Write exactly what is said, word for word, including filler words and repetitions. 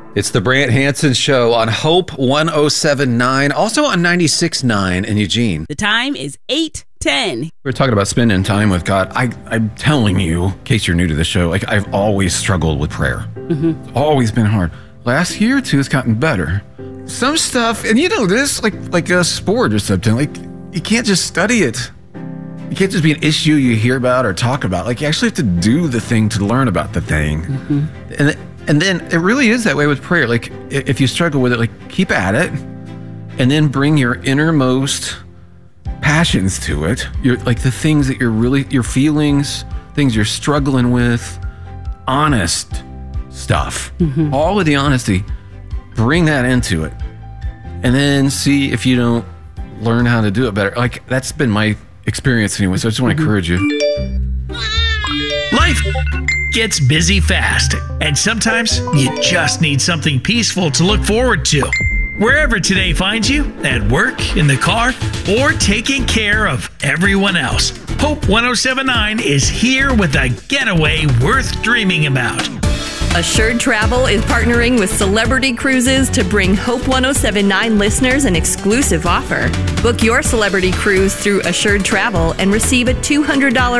It's the Brant Hansen Show on Hope one oh seven point nine, also on ninety-six point nine in Eugene. The time is eight ten. We're talking about spending time with God. I, I'm telling you, in case you're new to the show, like I've always struggled with prayer. Mm-hmm. It's always been hard. Last year or two, it's gotten better. Some stuff, and you know this, like like a sport or something, like you can't just study it. It can't just be an issue you hear about or talk about. Like you actually have to do the thing to learn about the thing. Mm-hmm. And and then it really is that way with prayer. Like if you struggle with it, like keep at it, and then bring your innermost passions to it. Your like the things that you're really, your feelings, things you're struggling with, honest stuff. Mm-hmm. All of the honesty, bring that into it, and then see if you don't learn how to do it better. Like that's been my experience anyway, so I just want to encourage you. Life gets busy fast, and sometimes you just need something peaceful to look forward to. Wherever today finds you, at work, in the car, or taking care of everyone else, Hope one oh seven point nine is here with a getaway worth dreaming about. Assured Travel is partnering with Celebrity Cruises to bring Hope one oh seven point nine listeners an exclusive offer. Book your celebrity cruise through Assured Travel and receive a two hundred dollars